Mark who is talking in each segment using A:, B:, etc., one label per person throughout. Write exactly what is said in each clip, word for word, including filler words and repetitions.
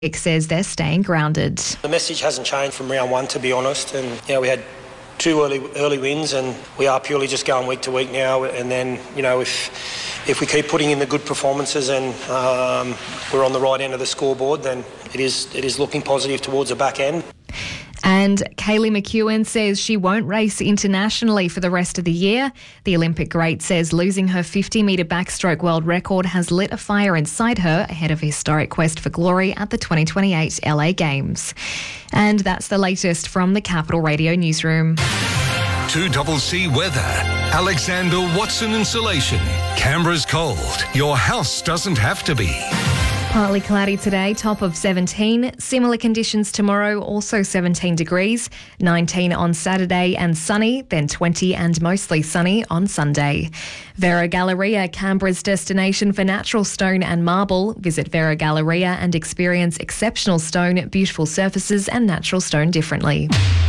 A: says they're staying grounded.
B: The message hasn't changed from round one, to be honest, and you know we had two early early wins, and we are purely just going week to week now. And then you know if if we keep putting in the good performances and um, we're on the right end of the scoreboard, then it is it is looking positive towards the back end.
A: And Kaylee McEwen says she won't race internationally for the rest of the year. The Olympic great says losing her fifty metre backstroke world record has lit a fire inside her ahead of a historic quest for glory at the twenty twenty-eight L A Games. And that's the latest from the Capital Radio newsroom.
C: two C C weather. Alexander Watson Insulation. Canberra's cold. Your house doesn't have to be.
A: Partly cloudy today, top of seventeen. Similar conditions tomorrow, also seventeen degrees. nineteen on Saturday and sunny, then twenty and mostly sunny on Sunday. Vera Galleria, Canberra's destination for natural stone and marble. Visit Vera Galleria and experience exceptional stone, beautiful surfaces and natural stone differently.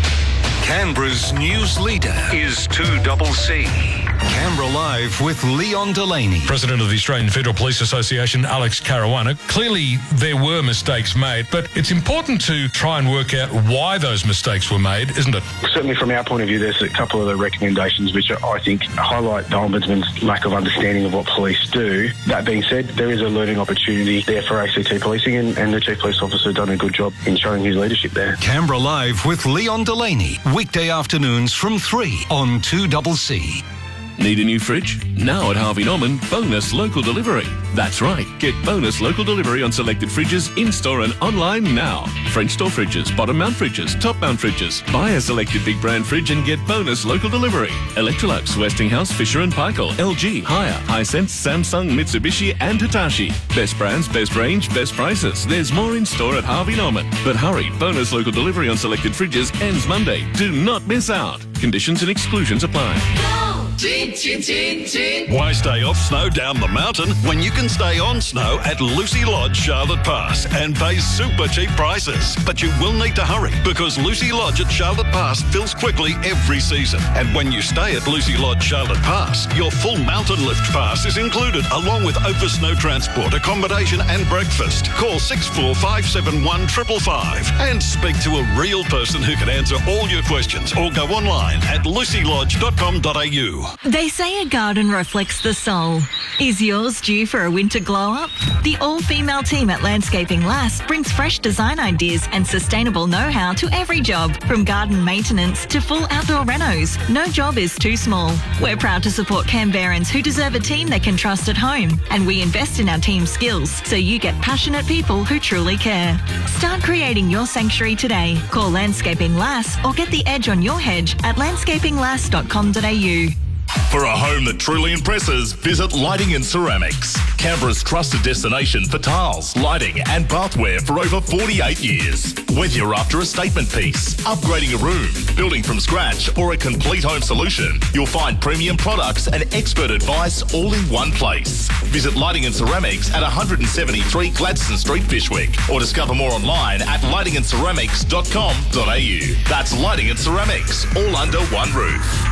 C: Canberra's news leader is two C C. Canberra Live with Leon Delaney.
D: President of the Australian Federal Police Association, Alex Caruana. Clearly, there were mistakes made, but it's important to try and work out why those mistakes were made, isn't it?
E: Certainly from our point of view, there's a couple of the recommendations which I think highlight the Ombudsman's lack of understanding of what police do. That being said, there is a learning opportunity there for A C T Policing, and, and the Chief Police Officer has done a good job in showing his leadership there.
C: Canberra Live with Leon Delaney. Weekday afternoons from three on two C C.
F: Need a new fridge? Now at Harvey Norman, bonus local delivery. That's right, get bonus local delivery on selected fridges in-store and online now. French door fridges, bottom mount fridges, top mount fridges. Buy a selected big brand fridge and get bonus local delivery. Electrolux, Westinghouse, Fisher and Paykel, L G, Haier, Hisense, Samsung, Mitsubishi and Hitachi. Best brands, best range, best prices. There's more in-store at Harvey Norman. But hurry, bonus local delivery on selected fridges ends Monday. Do not miss out. Conditions and exclusions apply.
G: Chin, chin, chin, chin. Why stay off snow down the mountain when you can stay on snow at Lucy Lodge, Charlotte Pass and pay super cheap prices? But you will need to hurry because Lucy Lodge at Charlotte Pass fills quickly every season. And when you stay at Lucy Lodge, Charlotte Pass, your full mountain lift pass is included along with over snow transport, accommodation and breakfast. Call six four five seven one five five five and speak to a real person who can answer all your questions or go online at lucy lodge dot com dot a u.
H: They say a garden reflects the soul. Is yours due for a winter glow-up? The all-female team at Landscaping Lass brings fresh design ideas and sustainable know-how to every job, from garden maintenance to full outdoor renos. No job is too small. We're proud to support Canberrans who deserve a team they can trust at home, and we invest in our team's skills so you get passionate people who truly care. Start creating your sanctuary today. Call Landscaping Lass or get the edge on your hedge at landscaping lass dot com dot a u.
G: For a home that truly impresses, visit Lighting and Ceramics. Canberra's trusted destination for tiles, lighting and bathware for over forty-eight years. Whether you're after a statement piece, upgrading a room, building from scratch or a complete home solution, you'll find premium products and expert advice all in one place. Visit Lighting and Ceramics at one seventy-three Gladstone Street, Fishwick, or discover more online at lighting and ceramics dot com dot a u. That's Lighting and Ceramics, all under one roof.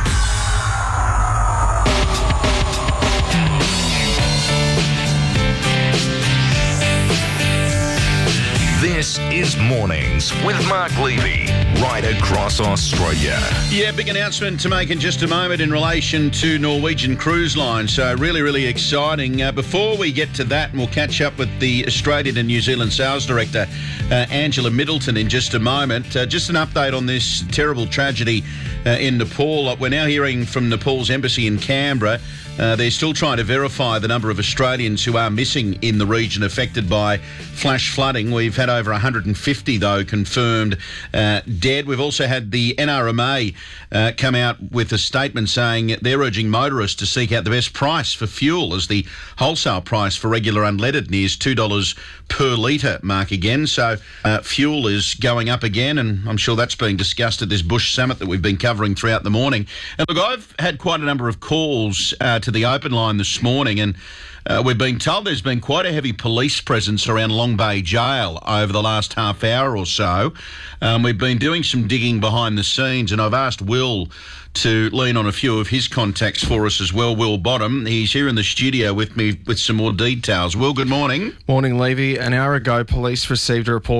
C: This is Mornings with Mark Levy, right across Australia.
I: Yeah, big announcement to make in just a moment in relation to Norwegian Cruise Line. So really, really exciting. Uh, before we get to that, and we'll catch up with the Australian and New Zealand Sales Director, uh, Angela Middleton, in just a moment. Uh, just an update on this terrible tragedy uh, in Nepal. We're now hearing from Nepal's embassy in Canberra. Uh, they're still trying to verify the number of Australians who are missing in the region affected by flash flooding. We've had over one hundred fifty, though, confirmed uh, dead. We've also had the N R M A uh, come out with a statement saying they're urging motorists to seek out the best price for fuel, as the wholesale price for regular unleaded nears two dollars per litre mark again. So uh, fuel is going up again, and I'm sure that's being discussed at this Bush Summit that we've been covering throughout the morning. And look, I've had quite a number of calls uh, to the open line this morning, and Uh, we've been told there's been quite a heavy police presence around Long Bay Jail over the last half hour or so. Um, we've been doing some digging behind the scenes, and I've asked Will to lean on a few of his contacts for us as well. Will Bottom, he's here in the studio with me with some more details. Will, good morning.
J: Morning, Levy. An hour ago, police received a report